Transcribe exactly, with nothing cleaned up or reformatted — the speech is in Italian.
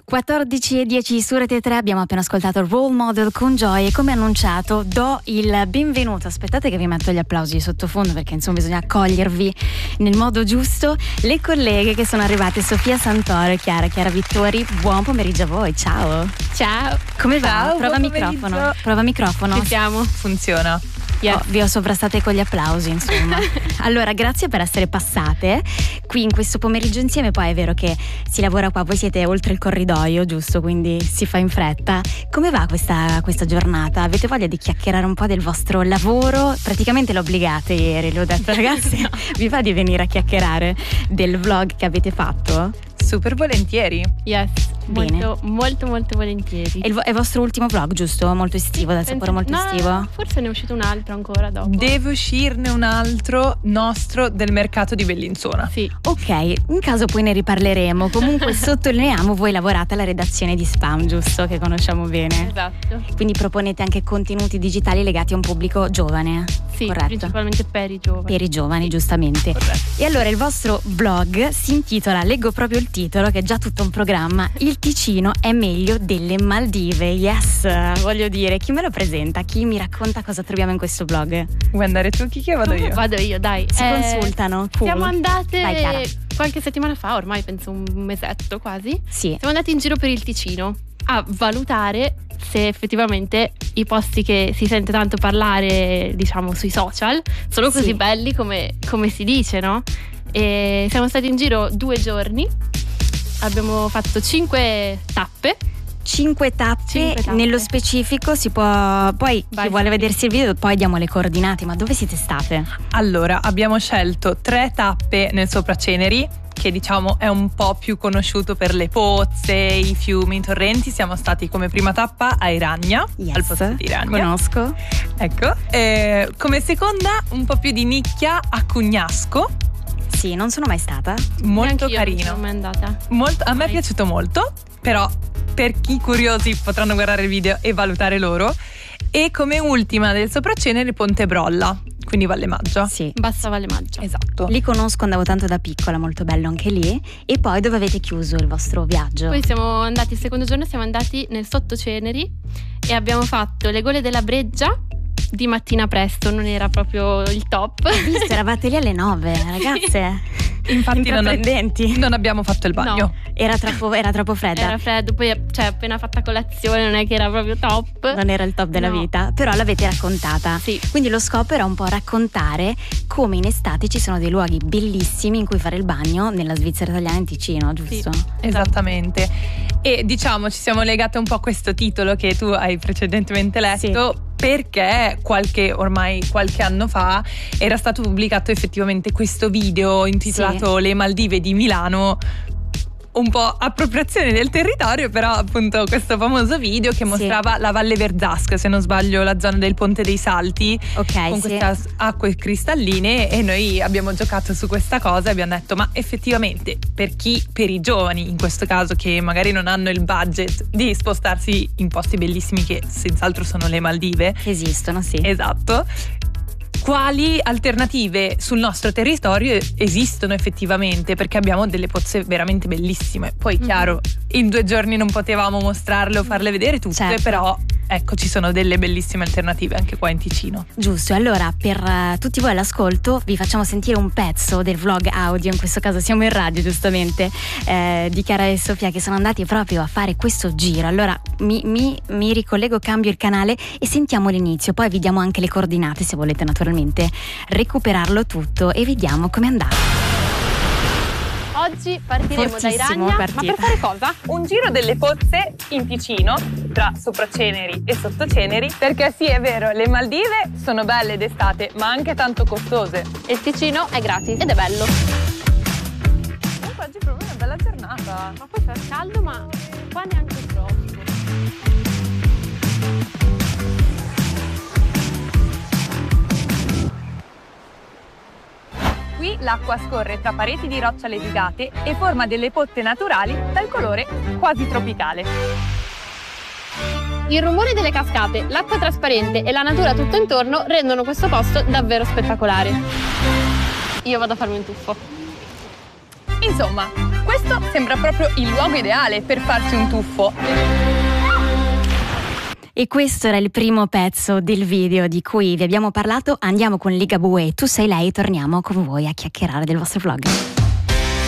quattordici e dieci su Rete tre, abbiamo appena ascoltato Role Model con Joy e come annunciato do il benvenuto, aspettate che vi metto gli applausi di sottofondo perché insomma bisogna accogliervi nel modo giusto, le colleghe che sono arrivate, Sofia Santoro e Chiara, Chiara Vittori, buon pomeriggio a voi, ciao. Ciao. Come va? Ciao, Prova microfono, prova microfono. Ci siamo. Funziona. Yes. Oh, vi ho sovrastate con gli applausi, insomma. Allora, grazie per essere passate qui in questo pomeriggio insieme. Poi è vero che si lavora qua, voi siete oltre il corridoio, giusto? Quindi si fa in fretta. Come va questa, questa giornata? Avete voglia di chiacchierare un po' del vostro lavoro? Praticamente l'obbligate ieri, l'ho detto ragazzi. No. Vi va di venire a chiacchierare del vlog che avete fatto? Super volentieri. Yes, Bene. molto molto molto volentieri. È il, è il vostro ultimo vlog, giusto? Molto estivo, dal sapore molto no, estivo. Forse ne è uscito un altro ancora dopo. Deve uscirne un altro nostro del mercato di Bellinzona. Sì. Ok, in caso poi ne riparleremo. Comunque sottolineiamo, voi lavorate alla redazione di Spam, giusto? Che conosciamo bene. Esatto. Quindi proponete anche contenuti digitali legati a un pubblico giovane. Sì, corretto? principalmente per i giovani. Per i giovani, giustamente. Corretto. E allora il vostro blog si intitola, leggo proprio il titolo che è già tutto un programma, Il Ticino è meglio delle Maldive. Yes, voglio dire, chi me lo presenta? Chi mi racconta cosa troviamo in questo blog? Vuoi andare tu, Kiki, o vado io? Vado io, dai. Si Eh, consultano. Cool. Siamo andate Vai, Chiara. qualche settimana fa, ormai penso un mesetto quasi. Sì. Siamo andati in giro per il Ticino a valutare se effettivamente i posti che si sente tanto parlare, diciamo, sui social sono così Sì. belli come, come si dice, no? E siamo stati in giro due giorni, abbiamo fatto cinque tappe. Cinque tappe, Cinque tappe. nello specifico si può. Poi chi Vai, vuole sì. vedersi il video, poi diamo le coordinate. Ma dove siete state? Allora, abbiamo scelto tre tappe nel Sopraceneri, che diciamo è un po' più conosciuto per le pozze, i fiumi, i torrenti. Siamo stati come prima tappa a Iragna, Yes, al posto di Iragna. conosco. Ecco. E come seconda, un po' più di nicchia, a Cugnasco. Sì, non sono mai stata. Neanche Molto io non carino. sono mai andata. Molto, a me è Mai. piaciuto molto, però per chi curiosi potranno guardare il video e valutare loro. E come ultima del Sopraceneri, Ponte Brolla, quindi Valle Maggia. Sì. Bassa Valle Maggia. Esatto. Li conosco, andavo tanto da piccola, molto bello anche lì. E poi dove avete chiuso il vostro viaggio? Poi siamo andati, il secondo giorno siamo andati nel Sottoceneri e abbiamo fatto le gole della Breggia di mattina presto, non era proprio il top. Ho visto, eravate lì alle nove, ragazze. Infatti non, Intraprendenti. non abbiamo fatto il bagno. No. Era troppo, era troppo fredda. Era freddo, poi cioè appena fatta colazione non è che era proprio top. Non era il top della No. vita, però l'avete raccontata. Sì. Quindi lo scopo era un po' raccontare come in estate ci sono dei luoghi bellissimi in cui fare il bagno nella Svizzera italiana in Ticino, giusto? Sì. Esattamente. E diciamo ci siamo legate un po' a questo titolo che tu hai precedentemente letto, perché qualche ormai qualche anno fa era stato pubblicato effettivamente questo video intitolato Le Maldive di Milano. Un po' appropriazione del territorio, però appunto questo famoso video che mostrava la Valle Verzasca, se non sbaglio, la zona del Ponte dei Salti, Ok, con sì. queste acque cristalline, e noi abbiamo giocato su questa cosa e abbiamo detto ma effettivamente per chi, per i giovani in questo caso che magari non hanno il budget di spostarsi in posti bellissimi che senz'altro sono le Maldive, Che esistono, sì. esatto, quali alternative sul nostro territorio esistono effettivamente, perché abbiamo delle pozze veramente bellissime. Poi chiaro, in due giorni non potevamo mostrarle o farle vedere tutte, Certo. però ecco, ci sono delle bellissime alternative anche qua in Ticino. Giusto, e allora per uh, tutti voi all'ascolto vi facciamo sentire un pezzo del vlog audio, in questo caso siamo in radio giustamente, eh, di Chiara e Sofia che sono andati proprio a fare questo giro. Allora mi, mi, mi ricollego, cambio il canale e sentiamo l'inizio, poi vi diamo anche le coordinate se volete naturalmente recuperarlo tutto e vediamo com'è andato. Oggi partiremo da Fortissimo, Iragna, partita. ma per fare cosa? Un giro delle pozze in Ticino, tra Sopraceneri e Sottoceneri, perché sì, è vero, le Maldive sono belle d'estate, ma anche tanto costose. E il Ticino è gratis ed è bello. Comunque oggi è proprio una bella giornata. Ma poi fa caldo, ma qua neanche troppo. Qui l'acqua scorre tra pareti di roccia levigate e forma delle pozze naturali dal colore quasi tropicale. Il rumore delle cascate, l'acqua trasparente e la natura tutto intorno rendono questo posto davvero spettacolare. Io vado a farmi un tuffo. Insomma, questo questo sembra proprio il luogo ideale per farsi un tuffo. E questo era il primo pezzo del video di cui vi abbiamo parlato. Andiamo con Ligabue, Tu sei lei, torniamo con voi a chiacchierare del vostro vlog.